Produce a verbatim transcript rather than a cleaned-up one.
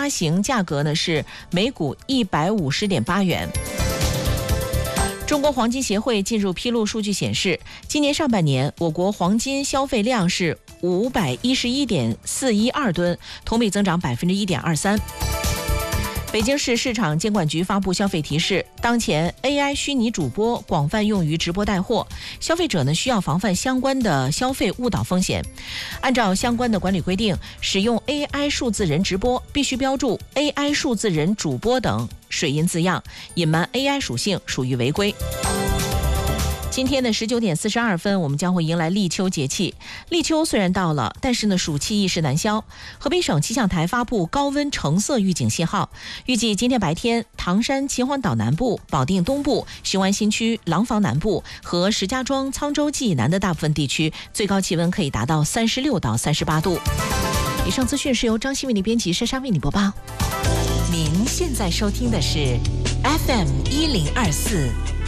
发行价格呢是每股一百五十点八元。中国黄金协会进入披露数据显示，今年上半年我国黄金消费量是五百一十一点四一二吨，同比增长百分之一点二三。北京市市场监管局发布消费提示，当前 A I 虚拟主播广泛用于直播带货，消费者呢需要防范相关的消费误导风险。按照相关的管理规定，使用 A I 数字人直播必须标注 A I 数字人主播等水印字样，隐瞒 A I 属性属于违规。今天的十九点四十二分，我们将会迎来立秋节气。立秋虽然到了，但是呢，暑气一时难消。河北省气象台发布高温橙色预警信号，预计今天白天，唐山、秦皇岛南部、保定东部、雄安新区、廊坊南部和石家庄、沧州冀以南的大部分地区，最高气温可以达到三十六到三十八度。以上资讯是由张新为您编辑，珊珊为你播报。 您现在收听的是 F M 一零二四。